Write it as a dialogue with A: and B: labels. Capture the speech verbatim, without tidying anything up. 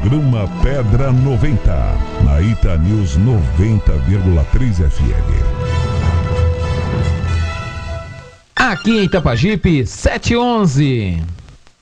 A: Programa Pedra noventa, na Itanews noventa vírgula três F M.
B: Aqui em Itapajipe, sete e onze.